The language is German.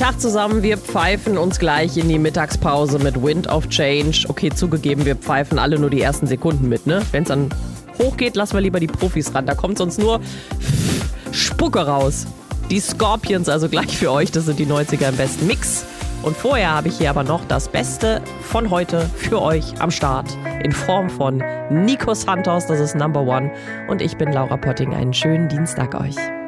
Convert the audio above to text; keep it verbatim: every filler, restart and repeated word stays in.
Tag zusammen, wir pfeifen uns gleich in die Mittagspause mit Wind of Change. Okay, zugegeben, wir pfeifen alle nur die ersten Sekunden mit, ne? Wenn es dann hochgeht, lassen wir lieber die Profis ran. Da kommt sonst nur Spucke raus. Die Scorpions also gleich für euch, das sind die neunziger im besten Mix. Und vorher habe ich hier aber noch das Beste von heute für euch am Start in Form von Nico Santos, das ist Number One. Und ich bin Laura Pötting. Einen schönen Dienstag euch.